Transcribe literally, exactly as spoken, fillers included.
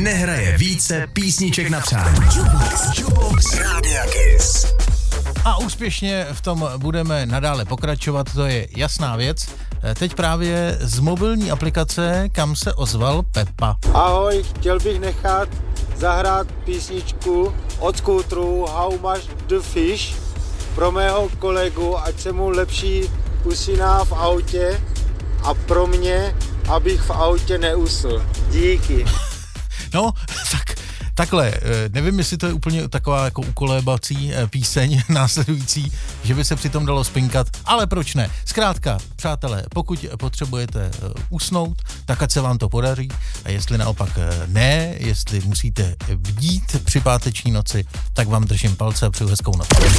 nehraje více písniček na přání. Jukebox, Jukebox Rádia Kiss. A úspěšně v tom budeme nadále pokračovat, to je jasná věc. Teď právě z mobilní aplikace, kam se ozval Pepa. Ahoj, chtěl bych nechat zahrát písničku od Skútru How Much the Fish pro mého kolegu, ať se mu lepší usíná v autě a pro mě, abych v autě neusl. Díky. No, tak takhle, nevím, jestli to je úplně taková jako ukolébací píseň následující, že by se přitom dalo spinkat, ale proč ne? Zkrátka, přátelé, pokud potřebujete usnout, tak ať se vám to podaří a jestli naopak ne, jestli musíte bdít při páteční noci, tak vám držím palce a přeju hezkou noc.